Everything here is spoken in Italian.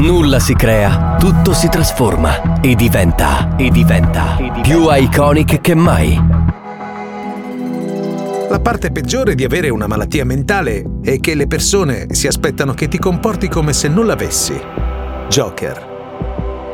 Nulla si crea, tutto si trasforma e diventa più iconic che mai. La parte peggiore di avere una malattia mentale è che le persone si aspettano che ti comporti come se non l'avessi. Joker.